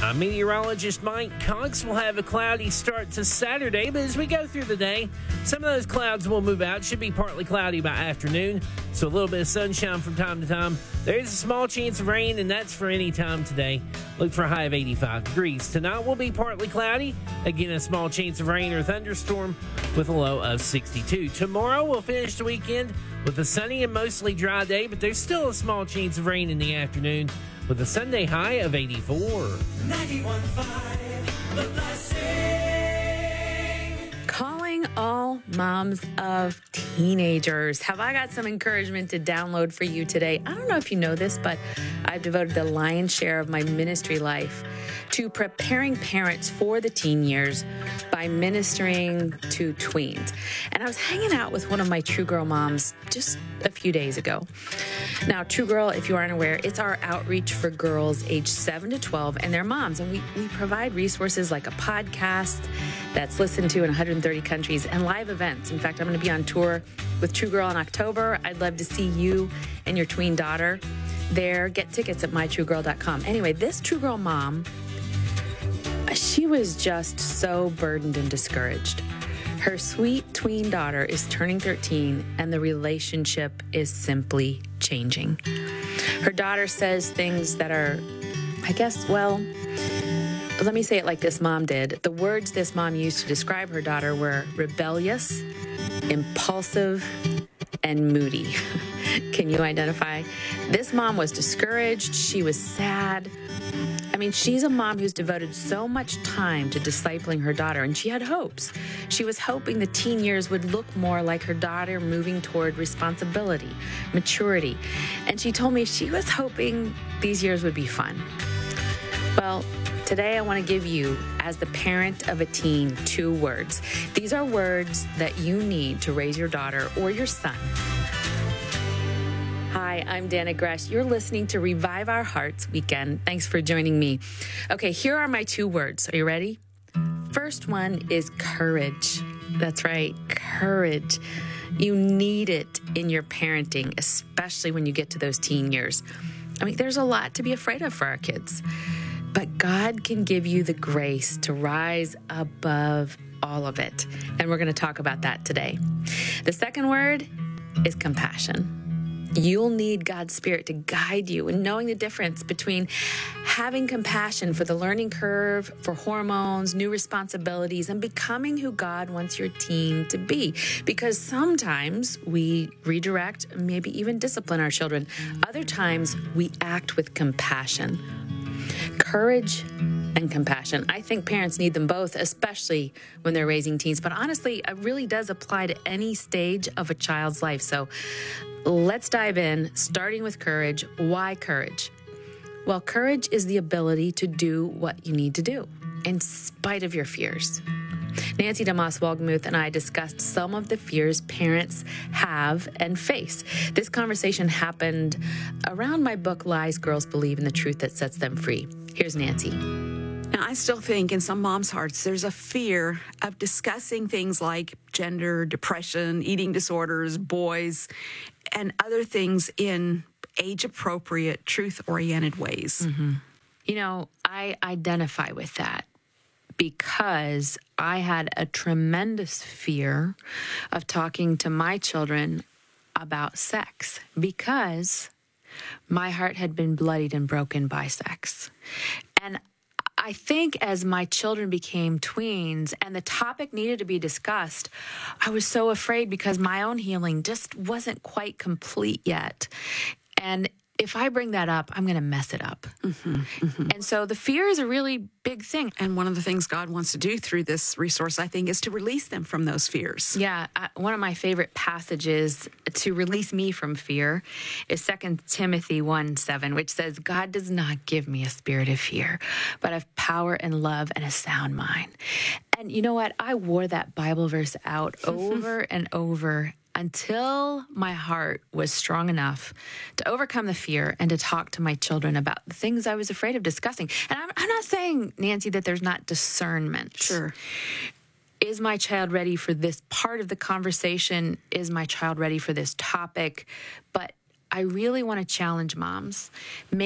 I'm meteorologist Mike Cox. We'll have a cloudy start to Saturday, but as we go through the day, some of those clouds will move out. Should be partly cloudy by afternoon, so a little bit of sunshine from time to time. There is a small chance of rain, and that's for any time today. Look for a high of 85 degrees. Tonight will be partly cloudy. Again, a small chance of rain or thunderstorm with a low of 62. Tomorrow, we'll finish the weekend with a sunny and mostly dry day, but there's still a small chance of rain in the afternoon with a Sunday high of 84. 91.5 The Blessing. Calling all moms of teenagers. Have I got some encouragement to download for you today? I don't know if you know this, but I've devoted the lion's share of my ministry life to preparing parents for the teen years by ministering to tweens. And I was hanging out with one of my True Girl moms just a few days ago. Now, True Girl, if you aren't aware, it's our outreach for girls aged 7 to 12 and their moms. And we provide resources like a podcast that's listened to in 130 countries and live events. In fact, I'm going to be on tour with True Girl in October. I'd love to see you and your tween daughter there. Get tickets at mytruegirl.com. Anyway, this True Girl mom, she was just so burdened and discouraged. Her sweet tween daughter is turning 13, and the relationship is simply changing. Her daughter says things that are, I guess, well, let me say it like this mom did. The words this mom used to describe her daughter were rebellious, impulsive, and moody. Can you identify? This mom was discouraged. She was sad. I mean, she's a mom who's devoted so much time to discipling her daughter, and she had hopes. She was hoping the teen years would look more like her daughter moving toward responsibility, maturity. And she told me she was hoping these years would be fun. Well, today I want to give you, as the parent of a teen, 2 words. These are words that you need to raise your daughter or your son. Hi, I'm Dana Gresh. You're listening to Revive Our Hearts Weekend. Thanks for joining me. Okay, here are my 2 words. Are you ready? First one is courage. That's right, courage. You need it in your parenting, especially when you get to those teen years. I mean, there's a lot to be afraid of for our kids, but God can give you the grace to rise above all of it. And we're going to talk about that today. The second word is compassion. You'll need God's Spirit to guide you in knowing the difference between having compassion for the learning curve, for hormones, new responsibilities, and becoming who God wants your teen to be. Because sometimes we redirect, maybe even discipline our children. Other times we act with compassion. Courage and compassion. I think parents need them both, especially when they're raising teens. But honestly, it really does apply to any stage of a child's life. So let's dive in, starting with courage. Why courage? Well, courage is the ability to do what you need to do in spite of your fears. Nancy DeMoss-Wolgemuth and I discussed some of the fears parents have and face. This conversation happened around my book, Lies Girls Believe in the Truth That Sets Them Free. Here's Nancy. Now, I still think in some moms' hearts, there's a fear of discussing things like gender, depression, eating disorders, boys, and other things in age-appropriate, truth-oriented ways. Mm-hmm. You know, I identify with that because I had a tremendous fear of talking to my children about sex because my heart had been bloodied and broken by sex. And I think as my children became tweens and the topic needed to be discussed, I was so afraid because my own healing just wasn't quite complete yet. And if I bring that up, I'm going to mess it up. Mm-hmm, mm-hmm. And so the fear is a really big thing. And one of the things God wants to do through this resource, I think, is to release them from those fears. Yeah. One of my favorite passages to release me from fear is 2 Timothy 1:7, which says, God does not give me a spirit of fear, but of power and love and a sound mind. And you know what? I wore that Bible verse out over and over until my heart was strong enough to overcome the fear and to talk to my children about the things I was afraid of discussing. And I'm not saying, Nancy, that there's not discernment. Sure. Is my child ready for this part of the conversation? Is my child ready for this topic? But I really want to challenge moms.